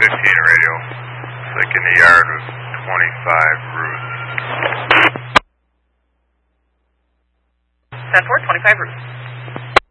radio. Slick in the yard with 25 Roost. 10-4, 25 Roost.